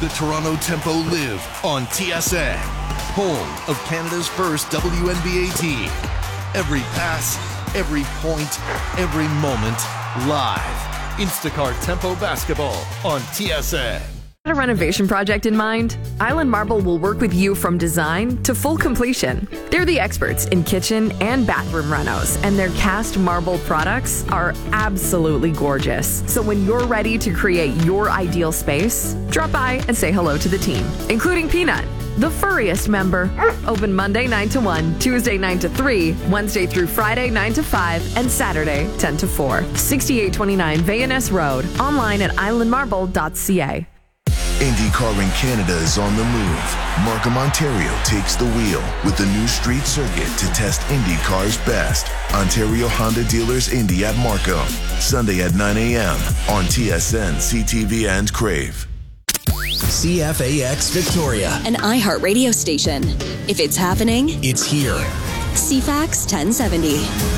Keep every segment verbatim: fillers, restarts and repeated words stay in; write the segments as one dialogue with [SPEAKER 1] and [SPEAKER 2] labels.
[SPEAKER 1] the Toronto Tempo live on T S N, home of Canada's first W N B A team. Every pass, every point, every moment, live. Instacart Tempo Basketball on T S N.
[SPEAKER 2] A renovation project in mind? Island Marble will work with you from design to full completion. They're the experts in kitchen and bathroom renos, and their cast marble products are absolutely gorgeous. So when you're ready to create your ideal space, drop by and say hello to the team, including Peanut, the furriest member. Open Monday nine to one, Tuesday nine to three, Wednesday through Friday nine to five, and Saturday ten to four. sixty-eight twenty-nine Van Ness Road. Online at island marble dot c a.
[SPEAKER 3] IndyCar in Canada is on the move. Markham, Ontario takes the wheel with the new street circuit to test IndyCar's best. Ontario Honda Dealers Indy at Markham. Sunday at nine a.m. on T S N, C T V, and Crave.
[SPEAKER 4] C F A X Victoria,
[SPEAKER 5] an iHeart radio station. If it's happening,
[SPEAKER 4] it's here.
[SPEAKER 5] C FAX ten seventy.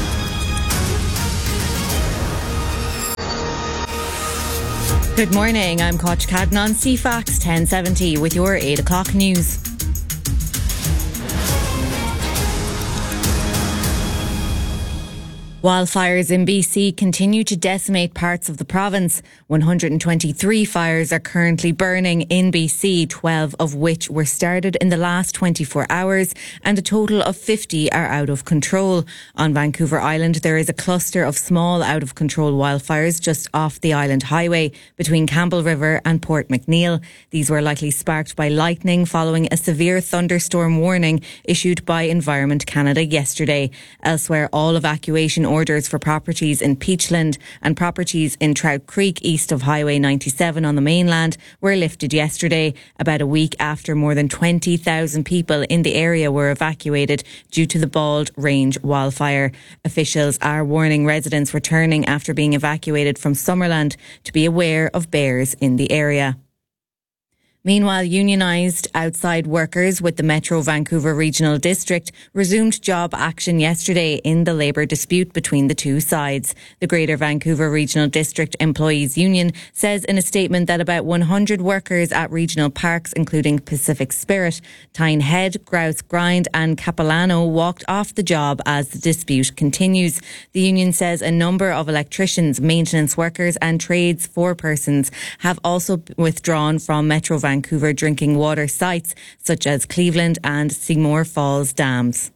[SPEAKER 6] Good morning, I'm Koch Cadden on C FAX ten seventy with your eight o'clock news. Wildfires in B C continue to decimate parts of the province. one hundred twenty-three fires are currently burning in B C, twelve of which were started in the last twenty-four hours, and a total of fifty are out of control. On Vancouver Island, there is a cluster of small out-of-control wildfires just off the Island Highway between Campbell River and Port McNeill. These were likely sparked by lightning following a severe thunderstorm warning issued by Environment Canada yesterday. Elsewhere, all evacuation orders for properties in Peachland and properties in Trout Creek east of Highway ninety-seven on the mainland were lifted yesterday, about a week after more than twenty thousand people in the area were evacuated due to the Bald Range wildfire. Officials are warning residents returning after being evacuated from Summerland to be aware of bears in the area. Meanwhile, unionised outside workers with the Metro Vancouver Regional District resumed job action yesterday in the labour dispute between the two sides. The Greater Vancouver Regional District Employees Union says in a statement that about one hundred workers at regional parks, including Pacific Spirit, Tyne Head, Grouse Grind and Capilano, walked off the job as the dispute continues. The union says a number of electricians, maintenance workers and trades forepersons have also withdrawn from Metro Vancouver Vancouver drinking water sites such as Cleveland and Seymour Falls dams.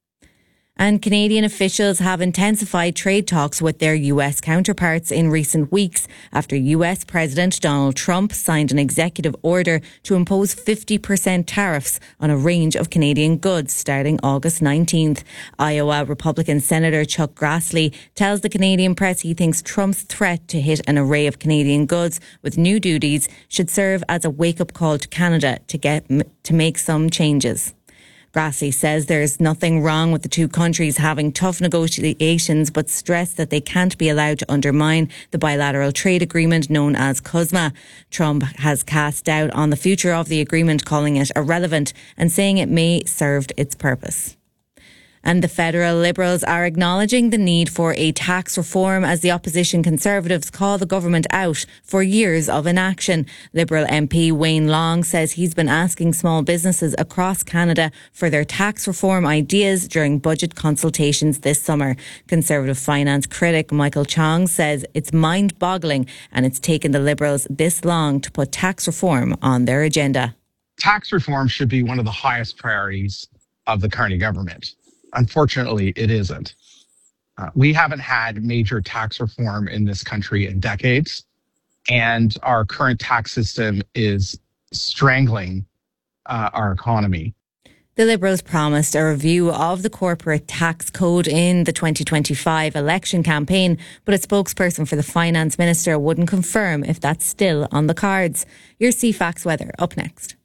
[SPEAKER 6] And Canadian officials have intensified trade talks with their U S counterparts in recent weeks after U S President Donald Trump signed an executive order to impose fifty percent tariffs on a range of Canadian goods starting August nineteenth. Iowa Republican Senator Chuck Grassley tells the Canadian press he thinks Trump's threat to hit an array of Canadian goods with new duties should serve as a wake-up call to Canada to get to make some changes. Grassley says there is nothing wrong with the two countries having tough negotiations, but stressed that they can't be allowed to undermine the bilateral trade agreement known as C U S M A. Trump has cast doubt on the future of the agreement, calling it irrelevant and saying it may serve its purpose. And the federal Liberals are acknowledging the need for a tax reform as the opposition Conservatives call the government out for years of inaction. Liberal M P Wayne Long says he's been asking small businesses across Canada for their tax reform ideas during budget consultations this summer. Conservative finance critic Michael Chong says it's mind-boggling and it's taken the Liberals this long to put tax reform on their agenda.
[SPEAKER 7] Tax reform should be one of the highest priorities of the Carney government. Unfortunately, it isn't. Uh, we haven't had major tax reform in this country in decades, and our current tax system is strangling uh, our economy.
[SPEAKER 6] The Liberals promised a review of the corporate tax code in the twenty twenty-five election campaign, but a spokesperson for the finance minister wouldn't confirm if that's still on the cards. Your C FAX weather up next.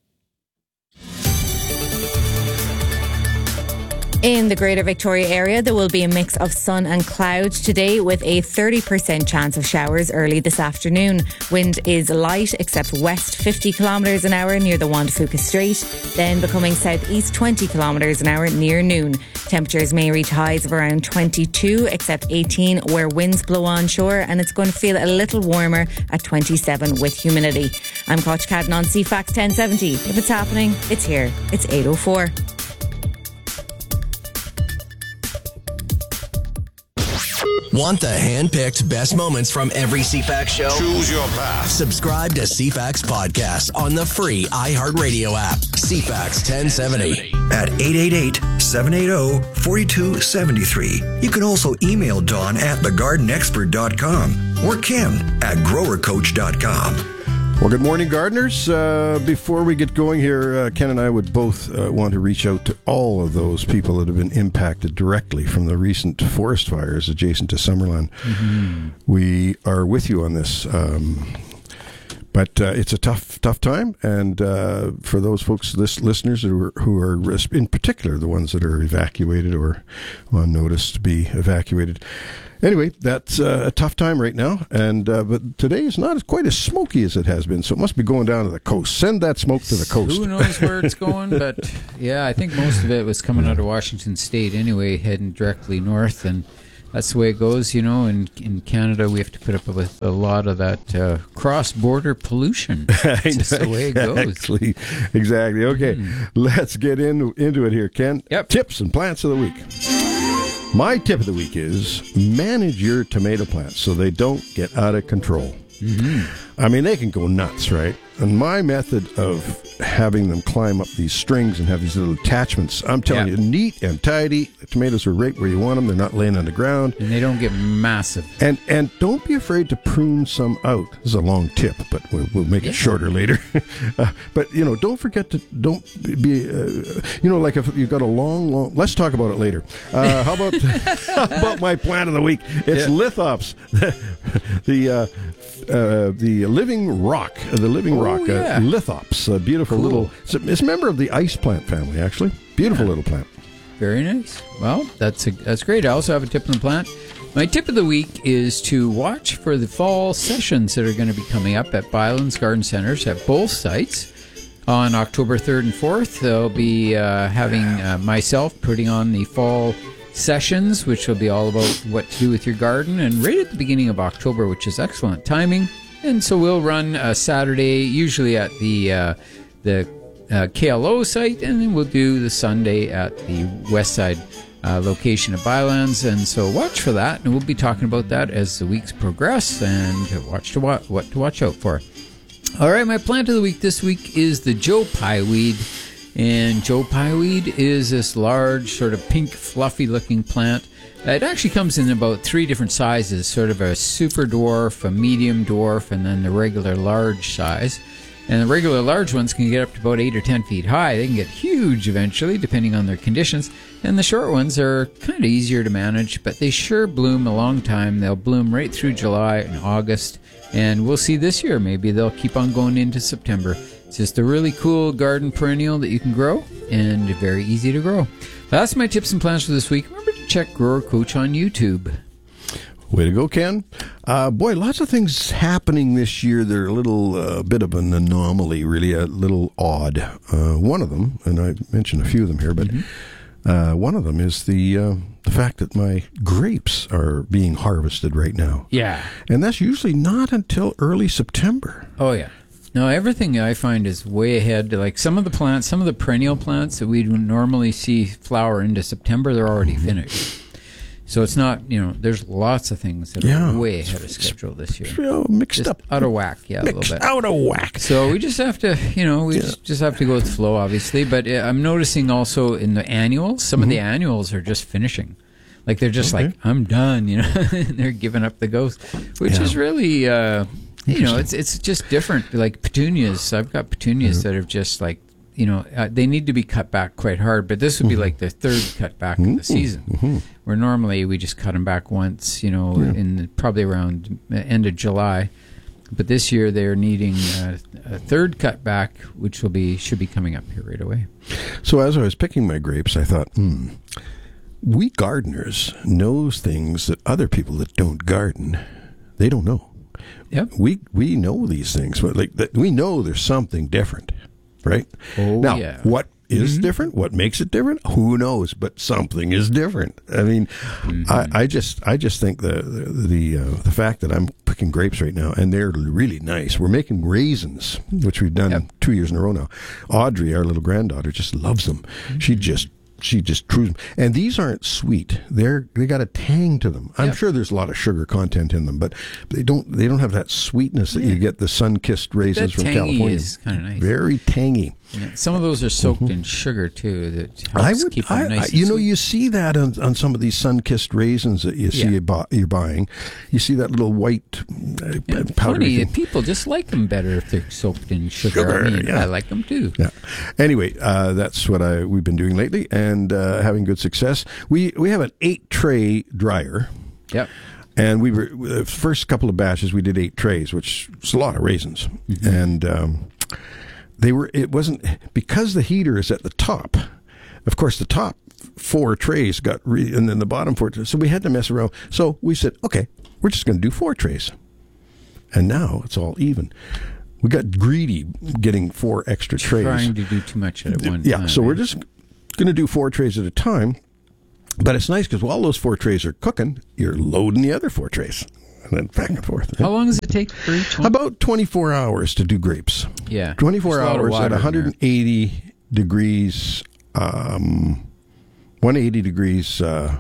[SPEAKER 6] In the Greater Victoria area, there will be a mix of sun and clouds today with a thirty percent chance of showers early this afternoon. Wind is light except west fifty kilometres an hour near the Juan de Fuca Strait, then becoming southeast twenty kilometres an hour near noon. Temperatures may reach highs of around twenty-two, except eighteen where winds blow onshore, and it's going to feel a little warmer at twenty-seven with humidity. I'm Coach Cadden on C FAX ten seventy. If it's happening, it's here. It's eight oh four.
[SPEAKER 4] Want the hand-picked best moments from every C FAX show?
[SPEAKER 1] Choose your path.
[SPEAKER 4] Subscribe to C FAX Podcast on the free iHeartRadio app. C FAX ten seventy.
[SPEAKER 8] At eight eight eight, seven eight zero, four two seven three. You can also email Dawn at the garden expert dot com or Ken at grower coach dot com.
[SPEAKER 9] Well, good morning, gardeners. Uh, before we get going here, uh, Ken and I would both uh, want to reach out to all of those people that have been impacted directly from the recent forest fires adjacent to Summerland. Mm-hmm. We are with you on this. Um, but uh, it's a tough, tough time. And uh, for those folks, list, listeners who are, who are, in particular, the ones that are evacuated or on notice to be evacuated. Anyway, that's uh, a tough time right now, and uh, but today is not as quite as smoky as it has been, so it must be going down to the coast. Send that smoke to the coast.
[SPEAKER 10] Who knows where it's going, but yeah, I think most of it was coming out of Washington State anyway, heading directly north, and that's the way it goes, you know. In, in Canada, we have to put up with a lot of that uh, cross-border pollution. It's just the way it goes.
[SPEAKER 9] Exactly. Exactly. Okay, mm. Let's get in, into it here, Ken.
[SPEAKER 10] Yep.
[SPEAKER 9] Tips and plants of the week. My tip of the week is manage your tomato plants so they don't get out of control. Mm-hmm. I mean, they can go nuts, right? And my method of having them climb up these strings and have these little attachments, I'm telling
[SPEAKER 10] yeah.
[SPEAKER 9] you, neat and tidy. The tomatoes are right where you want them. They're not laying on the ground.
[SPEAKER 10] And they don't get massive.
[SPEAKER 9] And and don't be afraid to prune some out. This is a long tip, but we'll, we'll make yeah. it shorter later. uh, but, you know, don't forget to, don't be, uh, you know, like if you've got a long, long, let's talk about it later. Uh, how about how about my plant of the week? It's yeah. lithops. the, uh, uh, the living rock, the living
[SPEAKER 10] oh,
[SPEAKER 9] rock,
[SPEAKER 10] yeah.
[SPEAKER 9] uh, lithops, a beautiful
[SPEAKER 10] cool.
[SPEAKER 9] little, it's a, it's a member of the ice plant family, actually. Beautiful yeah. little plant.
[SPEAKER 10] Very nice. Well, that's a, that's great. I also have a tip on the plant. My tip of the week is to watch for the fall sessions that are going to be coming up at Bylands Garden Centers at both sites. On October third and fourth, they'll be uh, having uh, myself putting on the fall sessions, which will be all about what to do with your garden, and right at the beginning of October, which is excellent timing. And so we'll run a Saturday, usually at the uh, the uh, K L O site, and then we'll do the Sunday at the West Side uh, location of Bylands. And so watch for that, and we'll be talking about that as the weeks progress, and watch to wa- what to watch out for. All right, my plant of the week this week is the Joe Pye weed. And Joe Pye weed is this large, sort of pink, fluffy-looking plant. It actually comes in about three different sizes, sort of a super dwarf, a medium dwarf, and then the regular large size. And the regular large ones can get up to about eight or ten feet high. They can get huge eventually, depending on their conditions. And the short ones are kind of easier to manage, but they sure bloom a long time. They'll bloom right through July and August. And we'll see this year. Maybe they'll keep on going into September. It's just a really cool garden perennial that you can grow, and very easy to grow. That's my tips and plans for this week. Remember to check Grower Coach on YouTube.
[SPEAKER 9] Way to go, Ken. Uh, boy, lots of things happening this year. They're a little uh, bit of an anomaly, really, a little odd. Uh, one of them, and I mentioned a few of them here, but mm-hmm. uh, one of them is the uh, the fact that my grapes are being harvested right now.
[SPEAKER 10] Yeah.
[SPEAKER 9] And that's usually not until early September.
[SPEAKER 10] Oh, yeah. No, everything I find is way ahead. Like some of the plants, some of the perennial plants that we normally see flower into September, they're already mm-hmm. finished. So it's not, you know, there's lots of things that yeah. are way ahead of schedule this year.
[SPEAKER 9] Real mixed
[SPEAKER 10] just
[SPEAKER 9] up.
[SPEAKER 10] Out of whack, yeah,
[SPEAKER 9] mixed
[SPEAKER 10] a little bit.
[SPEAKER 9] out of whack.
[SPEAKER 10] So we just have to, you know, we yeah. just, just have to go with the flow, obviously. But uh, I'm noticing also in the annuals, some mm-hmm. of the annuals are just finishing. Like they're just okay. like, I'm done, you know, they're giving up the ghost, which yeah. is really... Uh, You know, it's it's just different. Like petunias, I've got petunias mm-hmm. that are just like, you know, uh, they need to be cut back quite hard. But this would be mm-hmm. like the third cut back mm-hmm. of the season, mm-hmm. where normally we just cut them back once, you know, yeah. in the, probably around end of July. But this year they're needing uh, a third cut back, which will be should be coming up here right away.
[SPEAKER 9] So as I was picking my grapes, I thought, hmm, we gardeners knows things that other people that don't garden, they don't know.
[SPEAKER 10] Yep.
[SPEAKER 9] We we know these things, but like that, we know there's something different, right?
[SPEAKER 10] Oh,
[SPEAKER 9] now,
[SPEAKER 10] yeah.
[SPEAKER 9] what is
[SPEAKER 10] Mm-hmm.
[SPEAKER 9] different. What makes it different? Who knows? But something is different. I mean,
[SPEAKER 10] Mm-hmm.
[SPEAKER 9] I, I just I just think the the the, uh, the fact that I'm picking grapes right now and they're really nice. We're making raisins, which we've done
[SPEAKER 10] Yep.
[SPEAKER 9] two years in a row now. Audrey, our little granddaughter, just loves them.
[SPEAKER 10] Mm-hmm.
[SPEAKER 9] She just she just chews them. And these aren't sweet. They're they got a tang to them. I'm
[SPEAKER 10] Yep.
[SPEAKER 9] sure there's a lot of sugar content in them, but they don't they don't have that sweetness that you get the sun-kissed raisins
[SPEAKER 10] That
[SPEAKER 9] from
[SPEAKER 10] tangy
[SPEAKER 9] California.
[SPEAKER 10] is kinda nice.
[SPEAKER 9] Very tangy.
[SPEAKER 10] Yeah, some of those are soaked in sugar too. That helps
[SPEAKER 9] I would,
[SPEAKER 10] keep them
[SPEAKER 9] I,
[SPEAKER 10] nice.
[SPEAKER 9] I,
[SPEAKER 10] and
[SPEAKER 9] you know,
[SPEAKER 10] sweet.
[SPEAKER 9] you see that on, on some of these sun-kissed raisins that you see
[SPEAKER 10] Yeah.
[SPEAKER 9] you buy, you're buying. You see that little white uh,
[SPEAKER 10] Yeah,
[SPEAKER 9] powder.
[SPEAKER 10] funny,
[SPEAKER 9] thing.
[SPEAKER 10] people just like them better if they're soaked in sugar.
[SPEAKER 9] Sugar,
[SPEAKER 10] I mean,
[SPEAKER 9] yeah.
[SPEAKER 10] I like them too.
[SPEAKER 9] Yeah. Anyway, uh, that's what I we've been doing lately and uh, having good success. We we have an eight tray dryer.
[SPEAKER 10] Yep.
[SPEAKER 9] And we were the first couple of batches we did eight trays, which is a lot of raisins,
[SPEAKER 10] Mm-hmm.
[SPEAKER 9] and um, they were. It wasn't because the heater is at the top. Of course, the top four trays got, re, and then the bottom four. So we had to mess around. So we said, okay, we're just going to do four trays, and now it's all even. We got greedy getting four extra trays.
[SPEAKER 10] Trying to do too much at one
[SPEAKER 9] Yeah,
[SPEAKER 10] time.
[SPEAKER 9] so we're just going to do four trays at a time. But it's nice because while those four trays are cooking, you're loading the other four trays. And then back and forth.
[SPEAKER 10] How long does it take for each one?
[SPEAKER 9] About twenty-four hours to do grapes.
[SPEAKER 10] Yeah.
[SPEAKER 9] twenty-four
[SPEAKER 10] There's a lot of
[SPEAKER 9] hours
[SPEAKER 10] water
[SPEAKER 9] at
[SPEAKER 10] in
[SPEAKER 9] one hundred eighty degrees, um, one hundred eighty degrees uh,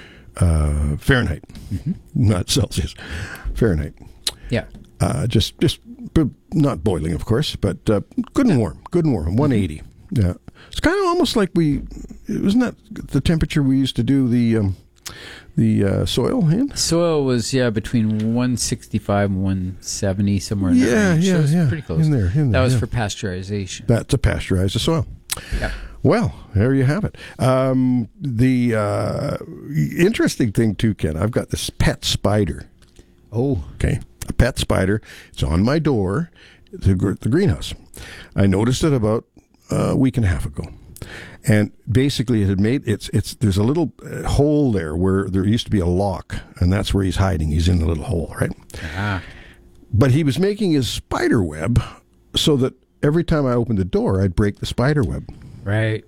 [SPEAKER 9] uh, Fahrenheit,
[SPEAKER 10] Mm-hmm.
[SPEAKER 9] not Celsius, Fahrenheit.
[SPEAKER 10] Yeah.
[SPEAKER 9] Uh, just, just b- not boiling, of course, but uh, good and warm. Good and warm. one eighty. Yeah, it's kind of almost like we. Wasn't that the temperature we used to do the um, the uh, soil in?
[SPEAKER 10] Soil was yeah between one sixty-five and one seventy somewhere in
[SPEAKER 9] Yeah,
[SPEAKER 10] that range.
[SPEAKER 9] yeah,
[SPEAKER 10] so it's
[SPEAKER 9] yeah.
[SPEAKER 10] pretty close.
[SPEAKER 9] In there, in
[SPEAKER 10] that
[SPEAKER 9] there,
[SPEAKER 10] was
[SPEAKER 9] yeah.
[SPEAKER 10] for pasteurization.
[SPEAKER 9] That's to pasteurize the soil.
[SPEAKER 10] Yeah.
[SPEAKER 9] Well, there you have it. Um, the uh, interesting thing too, Ken, I've got this pet spider.
[SPEAKER 10] Oh,
[SPEAKER 9] okay, a pet spider. It's on my door, the, gr- the greenhouse. I noticed it about a week and a half ago, and basically it had made it's it's there's a little uh, hole there where there used to be a lock, and that's where he's hiding. He's in the little hole, right?
[SPEAKER 10] Ah.
[SPEAKER 9] But he was making his spider web so that every time I opened the door, I'd break the spider web.
[SPEAKER 10] Right.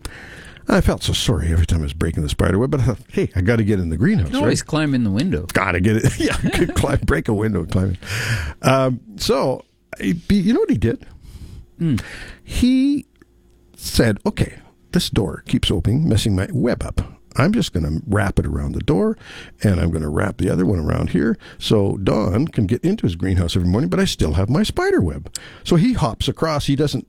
[SPEAKER 9] I felt so sorry every time I was breaking the spider web, but I thought, hey, I got to get in the greenhouse.
[SPEAKER 10] You can always
[SPEAKER 9] right?
[SPEAKER 10] climb in the window.
[SPEAKER 9] Got to get it. Yeah, could climb, break a window, and climb it. Um, so, you know what he did?
[SPEAKER 10] Mm.
[SPEAKER 9] He said, okay, this door keeps opening, messing my web up. I'm just going to wrap it around the door, and I'm going to wrap the other one around here so Don can get into his greenhouse every morning, but I still have my spider web. So he hops across. He doesn't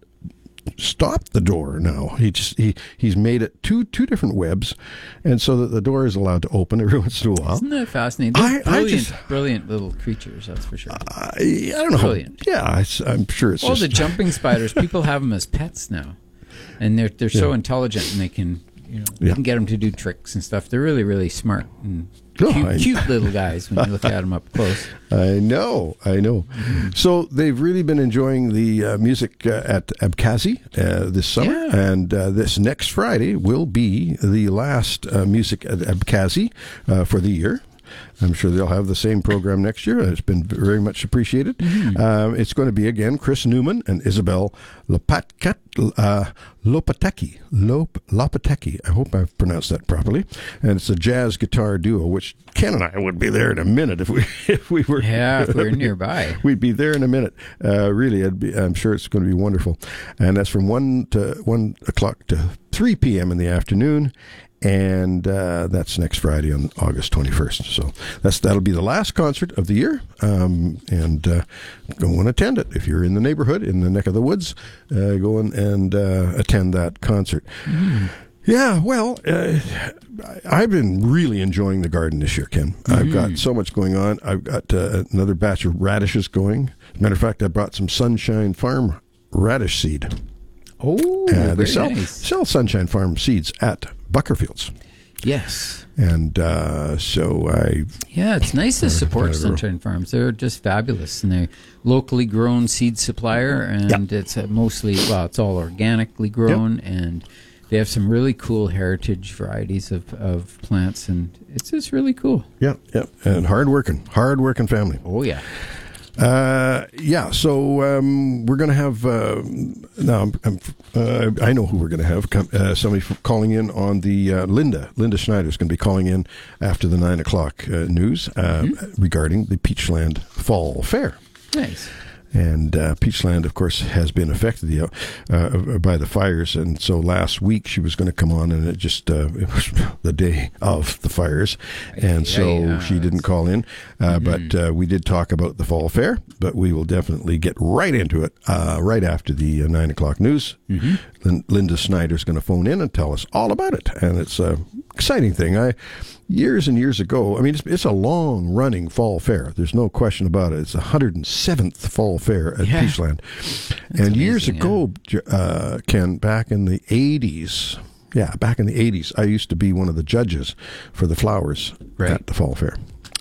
[SPEAKER 9] stop the door now. He just he he's made it two two different webs, and so that the door is allowed to open every once in a while.
[SPEAKER 10] Isn't that fascinating? They're
[SPEAKER 9] I- I
[SPEAKER 10] brilliant,
[SPEAKER 9] just-
[SPEAKER 10] brilliant little creatures. That's for sure.
[SPEAKER 9] I, I don't know. How,
[SPEAKER 10] Brilliant.
[SPEAKER 9] yeah, it's, I'm sure it's
[SPEAKER 10] All
[SPEAKER 9] just
[SPEAKER 10] the jumping spiders, people have them as pets now, and they're they're so
[SPEAKER 9] Yeah.
[SPEAKER 10] intelligent, and they can you know you
[SPEAKER 9] Yeah.
[SPEAKER 10] can get them to do tricks and stuff. They're really really smart and
[SPEAKER 9] Oh,
[SPEAKER 10] cute,
[SPEAKER 9] I-
[SPEAKER 10] cute little guys when you look at them up close.
[SPEAKER 9] I know, I know. So they've really been enjoying the uh, music uh, at Abkhazi uh, this summer,
[SPEAKER 10] Yeah.
[SPEAKER 9] and uh, this next Friday will be the last uh, music at Abkhazi uh, for the year. I'm sure they'll have the same program next year. It's been very much appreciated.
[SPEAKER 10] Mm-hmm.
[SPEAKER 9] Um, it's going to be, again, Chris Newman and Isabel Lopatkat, uh, Lopateki. Lop, Lopateki. I hope I've pronounced that properly. And it's a jazz guitar duo, which Ken and I would be there in a minute if we if we were
[SPEAKER 10] Yeah, if we were nearby.
[SPEAKER 9] We'd be there in a minute. Uh, really, it'd be, I'm sure it's going to be wonderful. And that's from one to one o'clock to three p.m. in the afternoon. And uh, that's next Friday on August twenty-first. So that's that'll be the last concert of the year. Um, and uh, go and attend it. If you're in the neighborhood, in the neck of the woods, uh, go and, and uh, attend that concert.
[SPEAKER 10] Mm.
[SPEAKER 9] Yeah, well, uh, I've been really enjoying the garden this year, Ken.
[SPEAKER 10] Mm-hmm.
[SPEAKER 9] I've got so much going on. I've got uh, another batch of radishes going. As a matter of fact, I brought some Sunshine Farm radish seed.
[SPEAKER 10] Oh,
[SPEAKER 9] Uh, they
[SPEAKER 10] very
[SPEAKER 9] sell,
[SPEAKER 10] nice.
[SPEAKER 9] sell Sunshine Farm seeds at Buckerfields.
[SPEAKER 10] Yes.
[SPEAKER 9] And uh, so I...
[SPEAKER 10] Yeah, it's nice to support
[SPEAKER 9] Whatever.
[SPEAKER 10] Sunshine Farms. They're just fabulous, and they're locally grown seed supplier, and
[SPEAKER 9] Yep.
[SPEAKER 10] it's uh, mostly well, it's all organically grown, and they have some really cool heritage varieties of, of plants, and it's just really cool.
[SPEAKER 9] Yeah, yeah. And hard-working, hard-working family.
[SPEAKER 10] Oh yeah.
[SPEAKER 9] Uh, yeah, so um, we're going to have, uh, now I'm, I'm, uh, I know who we're going to have, come, uh, somebody from calling in on the, uh, Linda, Linda Schneider's going to be calling in after the nine o'clock uh, news uh, mm-hmm. regarding the Peachland Fall Fair.
[SPEAKER 10] Nice.
[SPEAKER 9] And uh, Peachland, of course, has been affected uh, uh, by the fires. And so last week she was going to come on, and it just uh, it was the day of the fires. And so yeah, yeah. she didn't call in. Uh, mm-hmm. But uh, we did talk about the fall fair, but we will definitely get right into it uh, right after the uh, nine o'clock news. Mm-hmm. Lin- Linda Snyder's going to phone in and tell us all about it. And it's an exciting thing. I Years and years ago, I mean, it's, it's a long-running fall fair. There's no question about it. It's the one hundred seventh fall fair at yeah. Peachland. That's and years amazing, ago, yeah. uh, Ken, back in the eighties, yeah, back in the eighties, I used to be one of the judges for the flowers right. at the fall fair.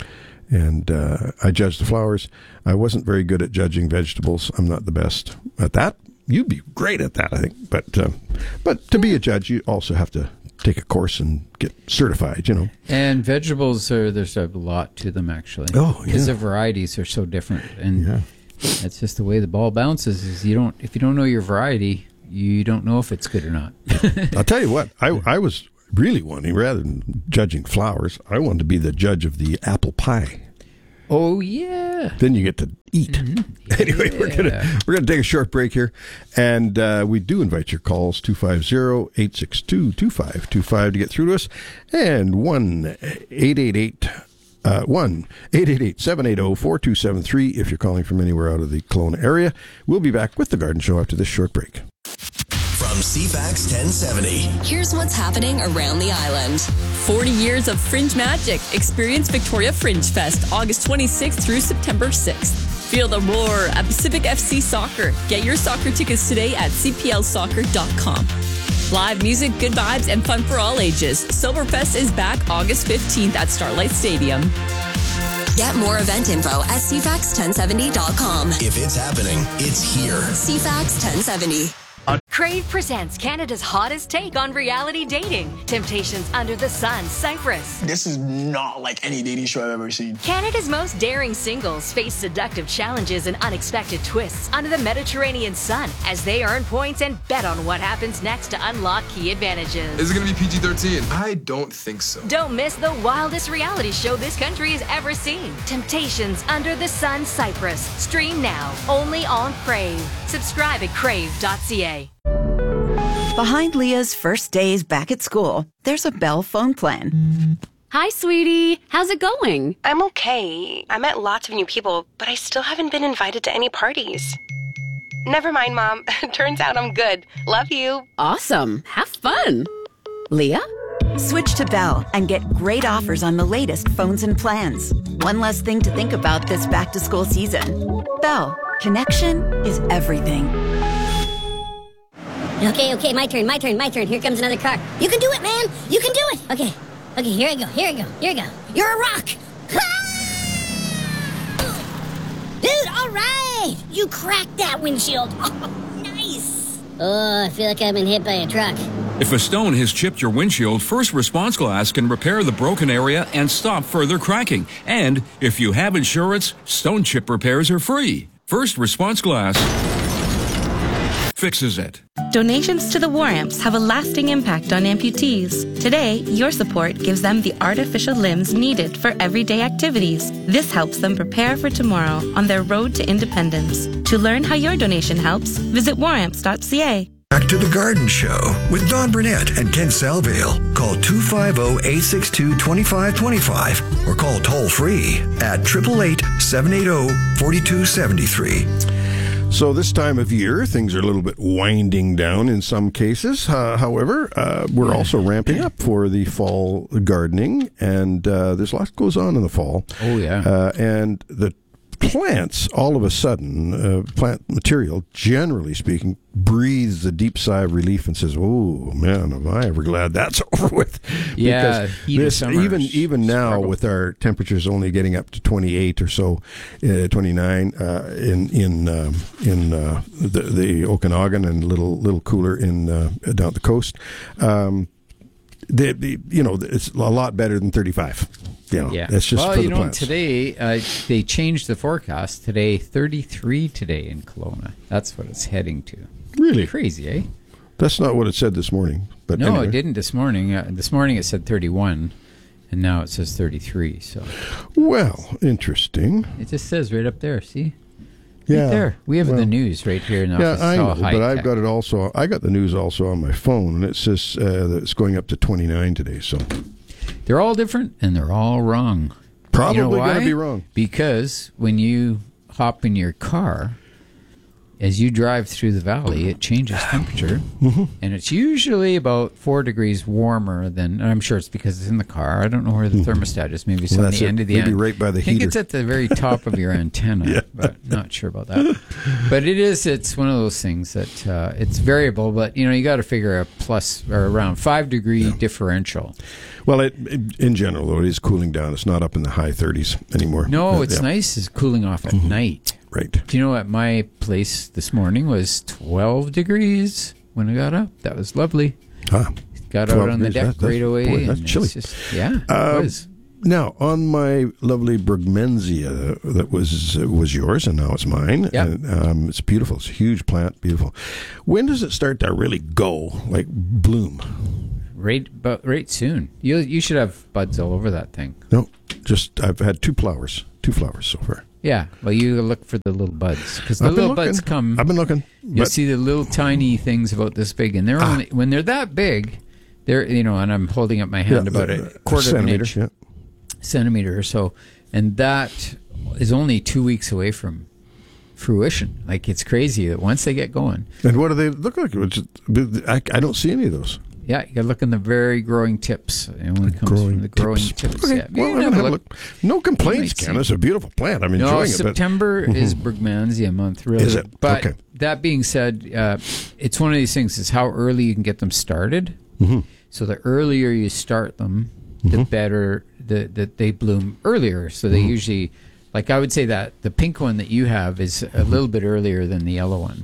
[SPEAKER 9] And uh, I judged the flowers. I wasn't very good at judging vegetables. I'm not the best at that. You'd be great at that, I think. But, uh, but to be a judge, you also have to take a course and get certified, you know.
[SPEAKER 10] And vegetables, are there's a lot to them, actually.
[SPEAKER 9] Oh, yeah.
[SPEAKER 10] Because the varieties are so different. And yeah. that's just the way the ball bounces. Is you don't If you don't know your variety, you don't know if it's good or not.
[SPEAKER 9] I'll tell you what, I, I was really wanting, rather than judging flowers, I wanted to be the judge of the apple pie.
[SPEAKER 10] Oh, yeah.
[SPEAKER 9] Then you get to eat. Mm-hmm. Anyway, yeah. we're gonna we're gonna take a short break here, and uh, we do invite your calls two five zero, eight six two, two five two five to get through to us, and one eight eight eight uh, one eight eight eight seven eight zero four two seven three if you're calling from anywhere out of the Kelowna area. We'll be back with the Garden Show after this short break.
[SPEAKER 4] From C FAX ten seventy.
[SPEAKER 5] Here's what's happening around the island.
[SPEAKER 11] forty years of Fringe magic. Experience Victoria Fringe Fest, August twenty-sixth through September sixth. Feel the roar at Pacific F C Soccer. Get your soccer tickets today at c p l soccer dot com. Live music, good vibes, and fun for all ages. Soberfest is back August fifteenth at Starlight Stadium.
[SPEAKER 5] Get more event info at c fax ten seventy dot com.
[SPEAKER 4] If it's happening, it's here.
[SPEAKER 5] C FAX ten seventy.
[SPEAKER 12] Crave presents Canada's hottest take on reality dating. Temptations Under the Sun, Cyprus.
[SPEAKER 13] This is not like any dating show I've ever seen.
[SPEAKER 12] Canada's most daring singles face seductive challenges and unexpected twists under the Mediterranean sun as they earn points and bet on what happens next to unlock key advantages.
[SPEAKER 14] Is it going to be P G thirteen? I don't think so.
[SPEAKER 12] Don't miss the wildest reality show this country has ever seen. Temptations Under the Sun, Cyprus. Stream now, only on Crave. Subscribe at crave dot c a.
[SPEAKER 15] Behind Leah's first days back at school, there's a Bell phone plan.
[SPEAKER 16] Hi, sweetie. How's it going?
[SPEAKER 17] I'm okay. I met lots of new people, but I still haven't been invited to any parties. Never mind, Mom. Turns out I'm good. Love you.
[SPEAKER 16] Awesome. Have fun. Leah?
[SPEAKER 15] Switch to Bell and get great offers on the latest phones and plans. One less thing to think about this back-to-school season. Bell. Connection is everything.
[SPEAKER 18] Okay, okay, my turn, my turn, my turn. Here comes another car. You can do it, man. You can do it. Okay, okay, here I go, here I go, here I go. You're a rock. Dude, all right. You cracked that windshield. Oh, nice. Oh, I feel like I've been hit by a truck.
[SPEAKER 19] If a stone has chipped your windshield, First Response Glass can repair the broken area and stop further cracking. And if you have insurance, stone chip repairs are free. First Response Glass fixes it.
[SPEAKER 20] Donations to the War Amps have a lasting impact on amputees. Today, your support gives them the artificial limbs needed for everyday activities. This helps them prepare for tomorrow on their road to independence. To learn how your donation helps, visit war amps dot c a.
[SPEAKER 8] Back to the Garden Show with Don Burnett and Ken Salvale. Call two five zero, eight six two, two five two five or call toll free at eight eight eight, seven eight zero, four two seven three.
[SPEAKER 9] So this time of year, things are a little bit winding down in some cases. Uh, however, uh, we're also ramping up for the fall gardening, and uh, there's a lot that goes on in the fall.
[SPEAKER 10] Oh, yeah.
[SPEAKER 9] Uh, and the plants, all of a sudden, uh, plant material, generally speaking, breathes a deep sigh of relief and says, "Oh man, am I ever glad that's over with?"
[SPEAKER 10] Yeah,
[SPEAKER 9] this, even even now
[SPEAKER 10] struggle.
[SPEAKER 9] with our temperatures only getting up to twenty-eight or so, uh, twenty-nine uh, in in um, in uh, the, the Okanagan, and a little little cooler in uh, down the coast. Um, the, the you know it's a lot better than thirty-five. you know,
[SPEAKER 10] Yeah.
[SPEAKER 9] it's just
[SPEAKER 10] well,
[SPEAKER 9] for
[SPEAKER 10] you
[SPEAKER 9] the
[SPEAKER 10] know,
[SPEAKER 9] plants.
[SPEAKER 10] today uh, they changed the forecast. Today, thirty-three today in Kelowna. That's what it's heading to.
[SPEAKER 9] Really?
[SPEAKER 10] Crazy, eh?
[SPEAKER 9] That's not what it said this morning. But
[SPEAKER 10] no,
[SPEAKER 9] anyway.
[SPEAKER 10] it didn't this morning. Uh, this morning it said thirty-one, and now it says thirty-three. So,
[SPEAKER 9] well, interesting.
[SPEAKER 10] It just says right up there. See?
[SPEAKER 9] Yeah,
[SPEAKER 10] right there. We have
[SPEAKER 9] well,
[SPEAKER 10] the news right here in the
[SPEAKER 9] yeah,
[SPEAKER 10] office.
[SPEAKER 9] I
[SPEAKER 10] It's
[SPEAKER 9] know,
[SPEAKER 10] all high
[SPEAKER 9] but I've
[SPEAKER 10] tech.
[SPEAKER 9] got it also. I got the news also on my phone, and it says uh, that it's going up to twenty-nine today. So
[SPEAKER 10] They're all different, and they're all wrong.
[SPEAKER 9] Probably
[SPEAKER 10] You know
[SPEAKER 9] going to
[SPEAKER 10] why?
[SPEAKER 9] be wrong.
[SPEAKER 10] Because when you hop in your car, as you drive through the valley, it changes temperature,
[SPEAKER 9] Mm-hmm.
[SPEAKER 10] and it's usually about four degrees warmer than. And I'm sure it's because it's in the car. I don't know where the thermostat is. Maybe it's
[SPEAKER 9] Well,
[SPEAKER 10] on
[SPEAKER 9] that's
[SPEAKER 10] the
[SPEAKER 9] it.
[SPEAKER 10] end of the
[SPEAKER 9] Maybe
[SPEAKER 10] end.
[SPEAKER 9] right by the
[SPEAKER 10] I think
[SPEAKER 9] heater.
[SPEAKER 10] it's at the very top of your antenna,
[SPEAKER 9] Yeah.
[SPEAKER 10] but not sure about that. But it is. It's one of those things that uh, it's variable. But you know, you got to figure a plus or around five degree yeah. differential.
[SPEAKER 9] Well, it, it, in general, though, it is cooling down. It's not up in the high thirties anymore.
[SPEAKER 10] No,
[SPEAKER 9] Uh,
[SPEAKER 10] it's
[SPEAKER 9] yeah.
[SPEAKER 10] nice. It's cooling off at
[SPEAKER 9] Mhm.
[SPEAKER 10] night.
[SPEAKER 9] Right.
[SPEAKER 10] Do you know at my place this morning was twelve degrees when I got up? That was lovely.
[SPEAKER 9] Ah,
[SPEAKER 10] got out on the
[SPEAKER 9] degrees,
[SPEAKER 10] deck
[SPEAKER 9] that- that's-
[SPEAKER 10] right away.
[SPEAKER 9] boy, that's
[SPEAKER 10] and
[SPEAKER 9] chilly.
[SPEAKER 10] it's just- yeah, it
[SPEAKER 9] Um,
[SPEAKER 10] was.
[SPEAKER 9] Now, on my lovely Brugmansia, that was uh, was yours, and now it's mine.
[SPEAKER 10] Yeah.
[SPEAKER 9] And, um, it's beautiful. It's a huge plant, beautiful. When does it start to really go, like bloom?
[SPEAKER 10] Right, but right soon. You you should have buds all over that thing.
[SPEAKER 9] No, just I've had two flowers, two flowers so far.
[SPEAKER 10] Yeah, well, you look for the little buds because the
[SPEAKER 9] I've been
[SPEAKER 10] little buds
[SPEAKER 9] looking.
[SPEAKER 10] come.
[SPEAKER 9] I've been looking.
[SPEAKER 10] You'll
[SPEAKER 9] but-
[SPEAKER 10] see the little tiny things about this big, and they're
[SPEAKER 9] Ah.
[SPEAKER 10] only when they're that big. They're you know, and I'm holding up my hand
[SPEAKER 9] Yeah,
[SPEAKER 10] about
[SPEAKER 9] uh,
[SPEAKER 10] a quarter of an
[SPEAKER 9] centimeter,
[SPEAKER 10] inch,
[SPEAKER 9] yeah.
[SPEAKER 10] centimeter or so, and that is only two weeks away from fruition. Like it's crazy that once they get going.
[SPEAKER 9] And what do they look like? Which- I, I don't see any of those.
[SPEAKER 10] Yeah, you got to look in the very growing tips. And when it comes
[SPEAKER 9] growing
[SPEAKER 10] from the growing
[SPEAKER 9] tips.
[SPEAKER 10] tips,
[SPEAKER 9] Okay,
[SPEAKER 10] yeah.
[SPEAKER 9] well,
[SPEAKER 10] You
[SPEAKER 9] I'm
[SPEAKER 10] have
[SPEAKER 9] gonna
[SPEAKER 10] a
[SPEAKER 9] have a look. No complaints,
[SPEAKER 10] You might
[SPEAKER 9] Ken.
[SPEAKER 10] see.
[SPEAKER 9] It's a beautiful plant. I'm
[SPEAKER 10] No,
[SPEAKER 9] enjoying it.
[SPEAKER 10] September
[SPEAKER 9] but,
[SPEAKER 10] is
[SPEAKER 9] Mhm.
[SPEAKER 10] Brugmansia month, really.
[SPEAKER 9] Is it?
[SPEAKER 10] But
[SPEAKER 9] Okay.
[SPEAKER 10] that being said, uh, it's one of these things. Is how early you can get them started.
[SPEAKER 9] Mhm.
[SPEAKER 10] So the earlier you start them, the
[SPEAKER 9] Mhm.
[SPEAKER 10] better the, that they bloom earlier. So they
[SPEAKER 9] Mhm.
[SPEAKER 10] usually, like I would say that the pink one that you have is a little bit earlier than the yellow one.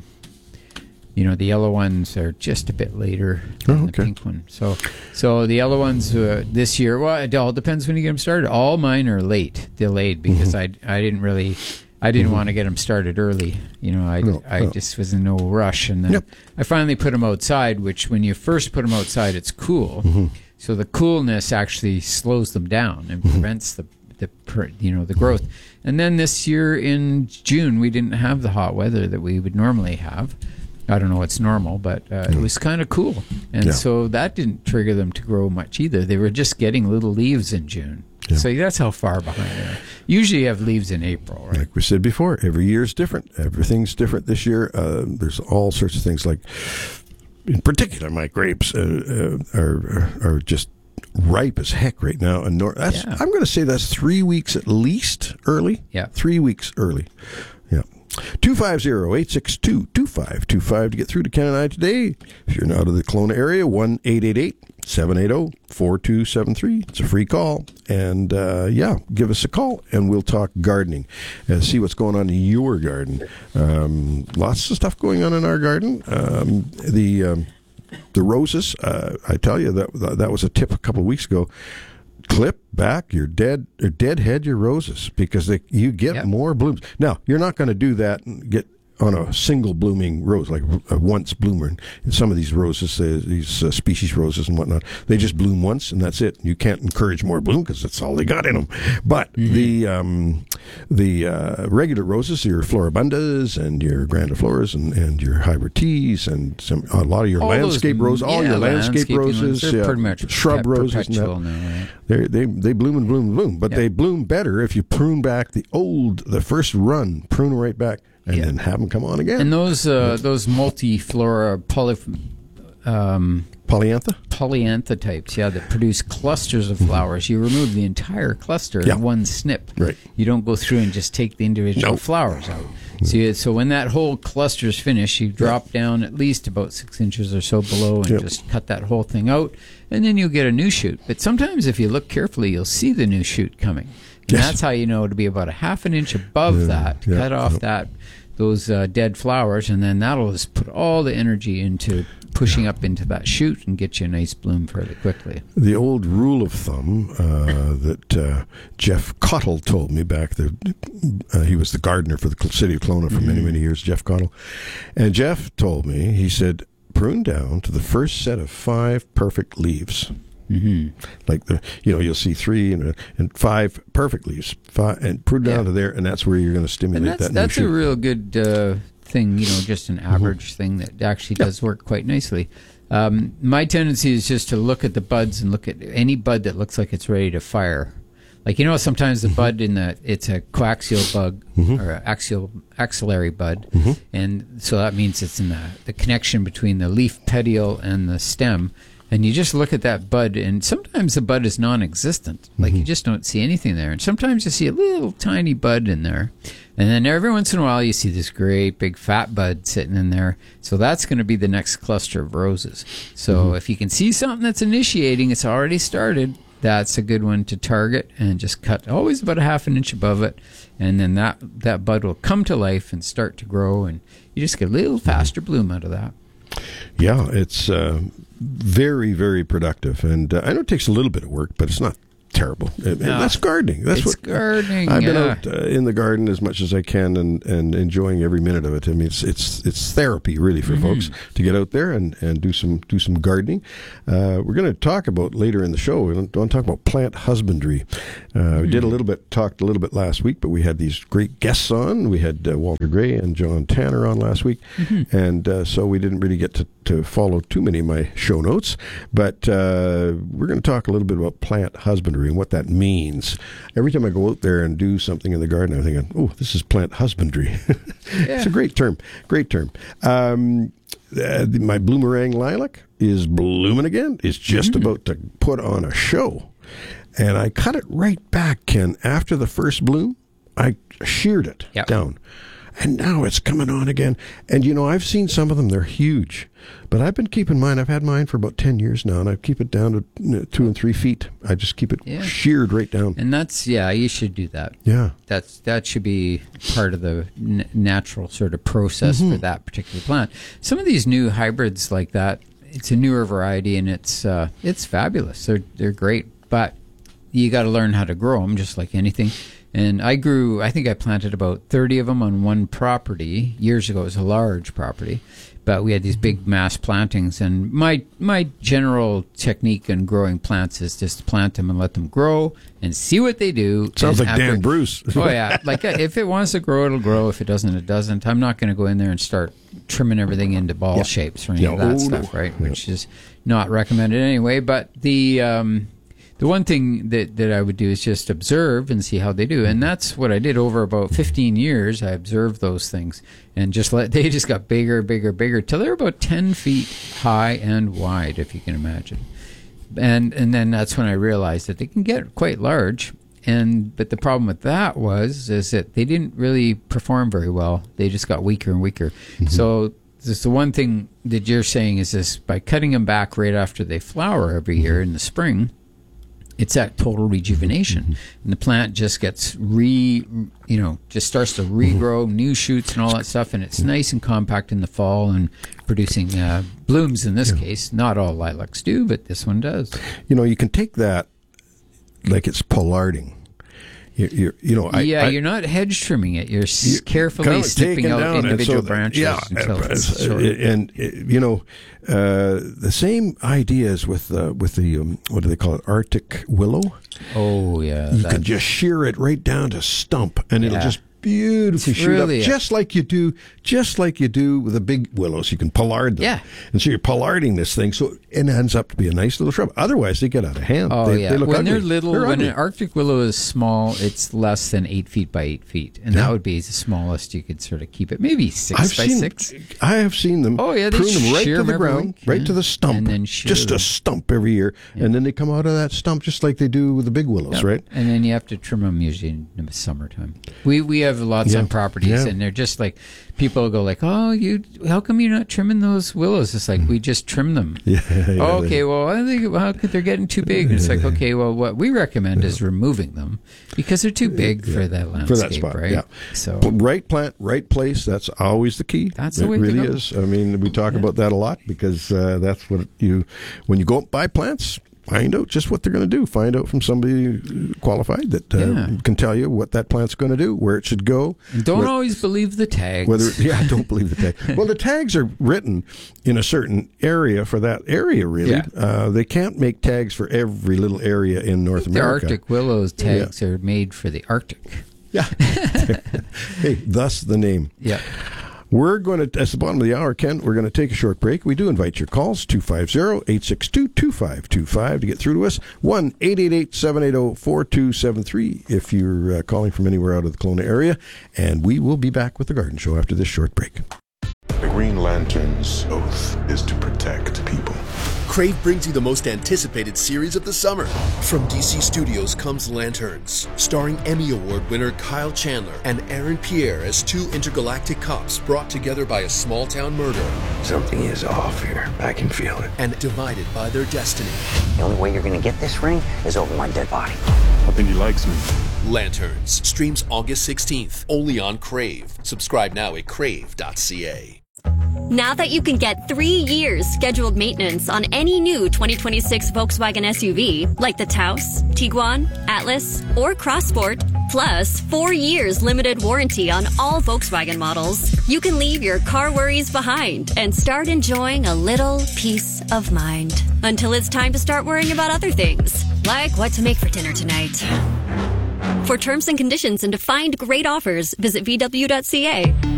[SPEAKER 10] You know, the yellow ones are just a bit later than
[SPEAKER 9] Oh,
[SPEAKER 10] the
[SPEAKER 9] okay.
[SPEAKER 10] pink one. So, so the yellow ones uh, this year. Well, it all depends when you get them started. All mine are late, delayed because I I didn't really. I didn't
[SPEAKER 9] Mhm.
[SPEAKER 10] want to get them started early. You know, I,
[SPEAKER 9] No,
[SPEAKER 10] I
[SPEAKER 9] no.
[SPEAKER 10] just was in no rush. And then
[SPEAKER 9] Yep.
[SPEAKER 10] I finally put them outside, which when you first put them outside, it's cool.
[SPEAKER 9] Mhm.
[SPEAKER 10] So the coolness actually slows them down and prevents the, the per- you know, the growth. And then this year in June, we didn't have the hot weather that we would normally have. I don't know what's normal, but uh, it was kind of cool. And
[SPEAKER 9] Yeah.
[SPEAKER 10] so that didn't trigger them to grow much either. They were just getting little leaves in June.
[SPEAKER 9] Yeah.
[SPEAKER 10] So that's how far behind they are. Usually you have leaves in April, right?
[SPEAKER 9] Like we said before, every year is different. Everything's different this year. Uh, there's all sorts of things. Like, in particular, my grapes uh, uh, are are just ripe as heck right now. And nor- that's
[SPEAKER 10] Yeah.
[SPEAKER 9] I'm going to say that's three weeks at least early.
[SPEAKER 10] Yeah.
[SPEAKER 9] Three weeks early. Yeah. two five zero, eight six two, two five two five to get through to Ken and I today. If you're not in the Kelowna area, one eight eight eight, seven eight zero, four two seven three. It's a free call. And, uh, yeah, give us a call, and we'll talk gardening and see what's going on in your garden. Um, lots of stuff going on in our garden. Um, the um, the roses, uh, I tell you, that that was a tip a couple of weeks ago. Clip back your dead or deadhead your roses because they, you get
[SPEAKER 10] Yep.
[SPEAKER 9] more blooms. Now, you're not going to do that and get on a single blooming rose, like a once bloomer. And some of these roses, uh, these uh, species roses and whatnot, they just bloom once and that's it. You can't encourage more bloom because that's all they got in them. But
[SPEAKER 10] Mm-hmm.
[SPEAKER 9] the um, the uh, regular roses, your floribundas and your grandifloras and, and your hybrid teas and some, a lot of your
[SPEAKER 10] All those-
[SPEAKER 9] landscape roses, all
[SPEAKER 10] yeah,
[SPEAKER 9] your landscape
[SPEAKER 10] landscaping ones,
[SPEAKER 9] roses,
[SPEAKER 10] they're
[SPEAKER 9] yeah,
[SPEAKER 10] pretty much
[SPEAKER 9] shrub
[SPEAKER 10] per-
[SPEAKER 9] roses, and that.
[SPEAKER 10] perpetual now, right?
[SPEAKER 9] They they they bloom and bloom and bloom, but
[SPEAKER 10] Yeah.
[SPEAKER 9] they bloom better if you prune back the old, the first run, prune right back, and
[SPEAKER 10] Yeah.
[SPEAKER 9] then have them come on again.
[SPEAKER 10] And those uh, those multiflora poly, um,
[SPEAKER 9] Polyantha?
[SPEAKER 10] polyantha types, yeah, that produce clusters of flowers. You remove the entire cluster
[SPEAKER 9] Yeah.
[SPEAKER 10] in one snip.
[SPEAKER 9] Right.
[SPEAKER 10] You don't go through and just take the individual
[SPEAKER 9] No.
[SPEAKER 10] flowers out. So, you, so when that whole cluster is finished, you drop down at least about six inches or so below and
[SPEAKER 9] Yep.
[SPEAKER 10] just cut that whole thing out, and then you'll get a new shoot. But sometimes if you look carefully, you'll see the new shoot coming. And
[SPEAKER 9] Yes.
[SPEAKER 10] that's how you know to be about a half an inch above
[SPEAKER 9] Yeah,
[SPEAKER 10] that.
[SPEAKER 9] yeah,
[SPEAKER 10] Cut off
[SPEAKER 9] yeah.
[SPEAKER 10] that those uh, dead flowers, and then that'll just put all the energy into pushing yeah. up into that shoot and get you a nice bloom fairly quickly.
[SPEAKER 9] The old rule of thumb uh, that uh, Jeff Cottle told me back, the, uh, he was the gardener for the city of Kelowna for mm-hmm. many, many years, Jeff Cottle. And Jeff told me, he said, prune down to the first set of five perfect leaves.
[SPEAKER 10] Mm-hmm.
[SPEAKER 9] Like the, you know, you'll see three and, and five perfect leaves, five, and prune down yeah. to there, and that's where you're going to stimulate
[SPEAKER 10] and that's,
[SPEAKER 9] that.
[SPEAKER 10] That's
[SPEAKER 9] new
[SPEAKER 10] a
[SPEAKER 9] shoot.
[SPEAKER 10] real good uh, thing, you know, just an average mm-hmm. thing that actually yeah. does work quite nicely. Um, my tendency is just to look at the buds and look at any bud that looks like it's ready to fire. Like, you know, sometimes the mm-hmm. bud in the, it's a coaxial bud mm-hmm. or axial axillary bud.
[SPEAKER 9] Mm-hmm.
[SPEAKER 10] And so that means it's in the, the connection between the leaf petiole and the stem. And you just look at that bud, and sometimes the bud is non-existent. Like, mm-hmm. you just don't see anything there. And sometimes you see a little tiny bud in there. And then every once in a while, you see this great big fat bud sitting in there. So that's going to be the next cluster of roses. So mm-hmm. if you can see something that's initiating, it's already started, that's a good one to target and just cut always about a half an inch above it. And then that, that bud will come to life and start to grow. And you just get a little faster bloom out of that.
[SPEAKER 9] Yeah, it's uh, very, very productive. And uh, I know it takes a little bit of work, but it's not terrible. And,
[SPEAKER 10] no,
[SPEAKER 9] and that's gardening. That's
[SPEAKER 10] it's
[SPEAKER 9] what
[SPEAKER 10] gardening.
[SPEAKER 9] I've been
[SPEAKER 10] yeah.
[SPEAKER 9] out uh, in the garden as much as I can and, and enjoying every minute of it. I mean, it's it's it's therapy really for mm-hmm. folks to get out there and, and do some do some gardening. Uh, we're going to talk about later in the show. We want to talk about plant husbandry. Uh, mm-hmm. We did a little bit, talked a little bit last week, but we had these great guests on. We had uh, Walter Gray and John Tanner on last week, mm-hmm. and uh, so we didn't really get to, to follow too many of my show notes. But uh, we're going to talk a little bit about plant husbandry and what that means. Every time I go out there and do something in the garden, I'm thinking, oh, this is plant husbandry.
[SPEAKER 10] Yeah.
[SPEAKER 9] It's a great term. Great term. Um, uh, my bloomerang lilac is blooming again. It's just mm-hmm. about to put on a show. And I cut it right back, Ken. After the first bloom, I sheared it
[SPEAKER 10] yep.
[SPEAKER 9] down. And now it's coming on again. And, you know, I've seen some of them. They're huge. But I've been keeping mine. I've had mine for about ten years now, and I keep it down to you know, two and three feet. I just keep it
[SPEAKER 10] yeah.
[SPEAKER 9] sheared right down.
[SPEAKER 10] And that's, yeah, you should do that.
[SPEAKER 9] Yeah.
[SPEAKER 10] That's That should be part of the n- natural sort of process mm-hmm. for that particular plant. Some of these new hybrids like that, it's a newer variety, and it's uh, it's fabulous. They're, they're great. But you got to learn how to grow them, just like anything. And I grew, I think I planted about thirty of them on one property. Years ago, it was a large property. But we had these big mass plantings. And my my general technique in growing plants is just to plant them and let them grow and see what they do.
[SPEAKER 9] Sounds
[SPEAKER 10] and
[SPEAKER 9] like
[SPEAKER 10] after,
[SPEAKER 9] Dan Bruce.
[SPEAKER 10] Oh, yeah. Like, if it wants to grow, it'll grow. If it doesn't, it doesn't. I'm not going to go in there and start trimming everything into ball
[SPEAKER 9] yeah.
[SPEAKER 10] shapes or any
[SPEAKER 9] yeah.
[SPEAKER 10] of that
[SPEAKER 9] oh,
[SPEAKER 10] stuff,
[SPEAKER 9] no.
[SPEAKER 10] right?
[SPEAKER 9] Yeah.
[SPEAKER 10] Which is not recommended anyway. But the... Um, The one thing that, that I would do is just observe and see how they do. And that's what I did over about fifteen years. I observed those things and just let, they just got bigger, bigger, bigger till they're about ten feet high and wide, if you can imagine. And, and then that's when I realized that they can get quite large. And, but the problem with that was, is that they didn't really perform very well. They just got weaker and weaker. Mm-hmm. So this, the one thing that you're saying is this, by cutting them back right after they flower every year in the spring, it's that total rejuvenation. Mm-hmm. And the plant just gets re, you know, just starts to regrow mm-hmm. new shoots and all that stuff. And it's nice and compact in the fall and producing uh, blooms in this yeah. case. Not all lilacs do, but this one does.
[SPEAKER 9] You know, you can take that like it's pollarding. You, you, you know, I,
[SPEAKER 10] yeah,
[SPEAKER 9] I,
[SPEAKER 10] you're not hedge trimming it. You're you carefully kind of snipping out individual so, branches.
[SPEAKER 9] Yeah,
[SPEAKER 10] until
[SPEAKER 9] uh,
[SPEAKER 10] it's
[SPEAKER 9] uh, and uh, you know, uh, the same ideas with uh, with the um, what do they call it, Arctic willow?
[SPEAKER 10] Oh yeah,
[SPEAKER 9] you can just shear it right down to stump, and
[SPEAKER 10] yeah.
[SPEAKER 9] it'll just beautifully
[SPEAKER 10] it's
[SPEAKER 9] shoot
[SPEAKER 10] really
[SPEAKER 9] up, just like you do, just like you do with the big willows. You can pollard them,
[SPEAKER 10] yeah.
[SPEAKER 9] And so you're pollarding this thing, so it ends up to be a nice little shrub. Otherwise, they get out of hand.
[SPEAKER 10] Oh
[SPEAKER 9] they,
[SPEAKER 10] yeah,
[SPEAKER 9] they look
[SPEAKER 10] when
[SPEAKER 9] ugly.
[SPEAKER 10] they're little,
[SPEAKER 9] they're
[SPEAKER 10] when
[SPEAKER 9] ugly.
[SPEAKER 10] an Arctic willow is small, it's less than eight feet by eight feet, and yeah. that would be the smallest you could sort of keep it. Maybe six
[SPEAKER 9] I've
[SPEAKER 10] by
[SPEAKER 9] seen,
[SPEAKER 10] six.
[SPEAKER 9] I have seen them.
[SPEAKER 10] Oh yeah, they
[SPEAKER 9] prune them right
[SPEAKER 10] shear
[SPEAKER 9] to the
[SPEAKER 10] them every
[SPEAKER 9] ground,
[SPEAKER 10] week,
[SPEAKER 9] right
[SPEAKER 10] yeah.
[SPEAKER 9] to the stump,
[SPEAKER 10] and then shear
[SPEAKER 9] just
[SPEAKER 10] them.
[SPEAKER 9] a stump every year, yeah. and then they come out of that stump just like they do with the big willows,
[SPEAKER 10] yeah.
[SPEAKER 9] right?
[SPEAKER 10] And then you have to trim them usually in the summertime. We we have have lots
[SPEAKER 9] Yeah.
[SPEAKER 10] on properties,
[SPEAKER 9] Yeah.
[SPEAKER 10] and they're just like people go like, "Oh, you, how come you're not trimming those willows?" It's like we just trim them.
[SPEAKER 9] Yeah, yeah,
[SPEAKER 10] oh,
[SPEAKER 9] they-
[SPEAKER 10] okay. Well, I think well, they're getting too big. It's like, okay, well, what we recommend is removing them because they're too big for that landscape,
[SPEAKER 9] for that spot,
[SPEAKER 10] right?
[SPEAKER 9] yeah.
[SPEAKER 10] So
[SPEAKER 9] P- right plant, right place. That's always the key.
[SPEAKER 10] That's the
[SPEAKER 9] it
[SPEAKER 10] way to
[SPEAKER 9] really
[SPEAKER 10] go.
[SPEAKER 9] is. I mean, we talk about that a lot because uh, that's what you when you go buy plants. Find out just what they're going to do. Find out from somebody qualified that uh,
[SPEAKER 10] Yeah.
[SPEAKER 9] can tell you what that plant's going to do, where it should go.
[SPEAKER 10] and don't
[SPEAKER 9] where-
[SPEAKER 10] always believe the tags.
[SPEAKER 9] Whether yeah, don't believe the tag. Well, the tags are written in a certain area for that area. Really,
[SPEAKER 10] Yeah.
[SPEAKER 9] uh, they can't make tags for every little area in North
[SPEAKER 10] the
[SPEAKER 9] America.
[SPEAKER 10] Arctic willows tags are made for the Arctic.
[SPEAKER 9] Yeah. Hey, thus the name.
[SPEAKER 10] Yeah.
[SPEAKER 9] We're going to, at the bottom of the hour, Ken, we're going to take a short break. We do invite your calls, two five zero, eight six two, two five two five to get through to us, one eight eight eight, seven eight zero, four two seven three if you're uh, calling from anywhere out of the Kelowna area. And we will be back with The Garden Show after this short break.
[SPEAKER 3] The Green Lantern's oath is to protect people.
[SPEAKER 21] Crave brings you the most anticipated series of the summer. From D C Studios comes Lanterns, starring Emmy Award winner Kyle Chandler and Aaron Pierre as two intergalactic cops brought together by a small-town murder.
[SPEAKER 22] Something is off here. I can feel it.
[SPEAKER 21] And divided by their destiny.
[SPEAKER 23] The only way you're going to get this ring is over my dead body.
[SPEAKER 3] I think he likes me.
[SPEAKER 21] Lanterns streams August sixteenth, only on Crave. Subscribe now at crave dot c a.
[SPEAKER 12] Now that you can get three years scheduled maintenance on any new twenty twenty-six Volkswagen S U V, like the Taos, Tiguan, Atlas, or Crossport, plus four years limited warranty on all Volkswagen models, you can leave your car worries behind and start enjoying a little peace of mind. Until it's time to start worrying about other things, like what to make for dinner tonight. For terms and conditions and to find great offers, visit v w dot c a.